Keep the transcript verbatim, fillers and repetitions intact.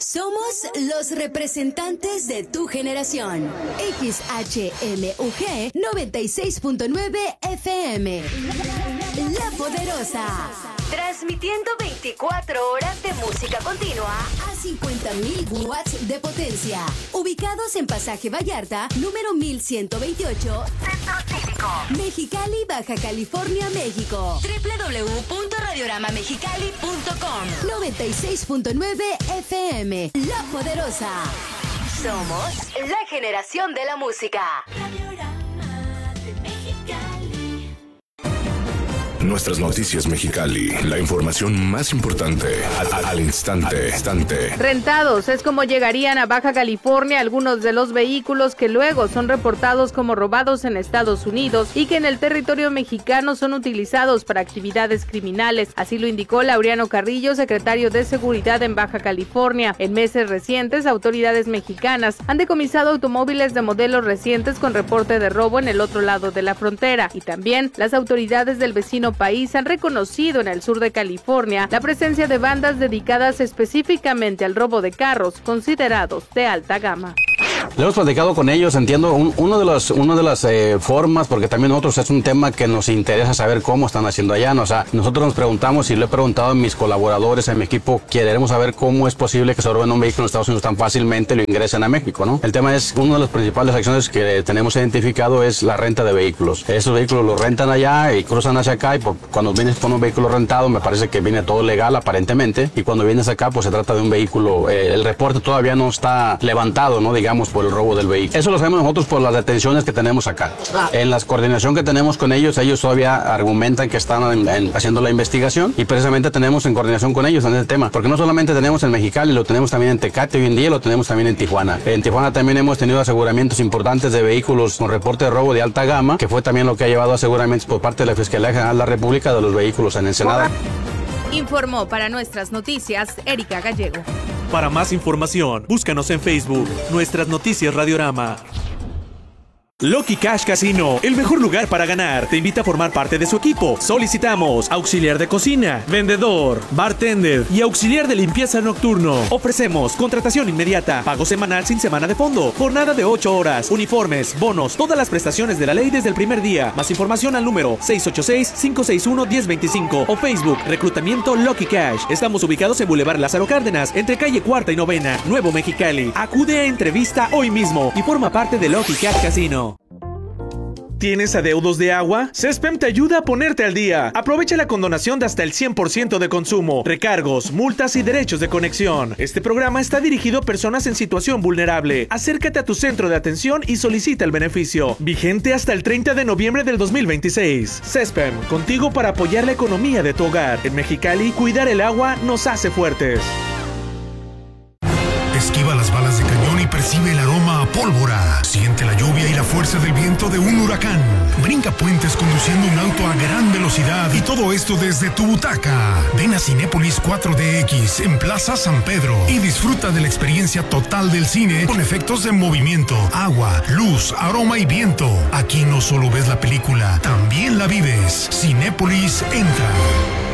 Somos los representantes de tu generación. X H M U G noventa y seis punto nueve F M. La Poderosa. Transmitiendo veinticuatro horas de música continua a cincuenta mil watts de potencia. Ubicados en Pasaje Vallarta, número mil ciento veintiocho, Centro Cívico, Mexicali, Baja California, México. doble u doble u doble u punto radiorama mexicali punto com. noventa y seis punto nueve F M. La Poderosa. Somos la generación de la música. Nuestras noticias Mexicali, la información más importante al, al instante, instante. Rentados es como llegarían a Baja California algunos de los vehículos que luego son reportados como robados en Estados Unidos y que en el territorio mexicano son utilizados para actividades criminales. Así lo indicó Laureano Carrillo, secretario de Seguridad en Baja California. En meses recientes, autoridades mexicanas han decomisado automóviles de modelos recientes con reporte de robo en el otro lado de la frontera. Y también las autoridades del vecino país han reconocido en el sur de California la presencia de bandas dedicadas específicamente al robo de carros considerados de alta gama. Le hemos platicado con ellos, entiendo, un, uno de los, uno de las eh, formas, porque también nosotros es un tema que nos interesa saber cómo están haciendo allá, ¿no? O sea, nosotros nos preguntamos y le he preguntado a mis colaboradores, a mi equipo, queremos saber cómo es posible que se roben un vehículo en Estados Unidos tan fácilmente y lo ingresen a México, ¿no? El tema es, una de las principales acciones que tenemos identificado es la renta de vehículos. Esos vehículos los rentan allá y cruzan hacia acá y por, cuando vienes con un vehículo rentado, me parece que viene todo legal aparentemente, y cuando vienes acá, pues se trata de un vehículo, eh, el reporte todavía no está levantado, ¿no? Digamos, por el robo del vehículo. Eso lo sabemos nosotros por las detenciones que tenemos acá. Ah. En la coordinación que tenemos con ellos, ellos todavía argumentan que están en, en, haciendo la investigación, y precisamente tenemos en coordinación con ellos en ese tema, porque no solamente tenemos en Mexicali, lo tenemos también en Tecate hoy en día, lo tenemos también en Tijuana. En Tijuana también hemos tenido aseguramientos importantes de vehículos con reporte de robo de alta gama, que fue también lo que ha llevado a aseguramientos por parte de la Fiscalía General de la República de los vehículos en Ensenada. Informó para nuestras noticias Erika Gallego. Para más información, búscanos en Facebook, Nuestras Noticias Radiorama. Lucky Cash Casino, el mejor lugar para ganar. Te invita a formar parte de su equipo. Solicitamos auxiliar de cocina, vendedor, bartender y auxiliar de limpieza nocturno. Ofrecemos contratación inmediata, pago semanal sin semana de fondo, jornada de ocho horas, uniformes, bonos, todas las prestaciones de la ley desde el primer día. Más información al número seis ocho seis, cinco seis uno, uno cero dos cinco o Facebook Reclutamiento Lucky Cash. Estamos ubicados en Boulevard Lázaro Cárdenas, entre calle Cuarta y Novena, Nuevo Mexicali. Acude a entrevista hoy mismo y forma parte de Lucky Cash Casino. ¿Tienes adeudos de agua? Cespem te ayuda a ponerte al día. Aprovecha la condonación de hasta el cien por ciento de consumo, recargos, multas y derechos de conexión. Este programa está dirigido a personas en situación vulnerable. Acércate a tu centro de atención y solicita el beneficio. Vigente hasta el treinta de noviembre del dos mil veintiséis. Cespem, contigo para apoyar la economía de tu hogar. En Mexicali, cuidar el agua nos hace fuertes. Esquiva las balas de cañón y percibe el aroma a pólvora. Siente la lluvia y la fuerza del viento de un huracán. Brinca puentes conduciendo un auto a gran velocidad y todo esto desde tu butaca. Ven a Cinépolis cuatro D X en Plaza San Pedro y disfruta de la experiencia total del cine con efectos de movimiento, agua, luz, aroma y viento. Aquí no solo ves la película, también la vives. Cinépolis entra.